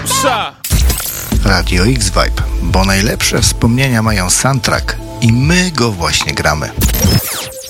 Psa! Radio X-Vibe, bo najlepsze wspomnienia mają soundtrack i my go właśnie gramy.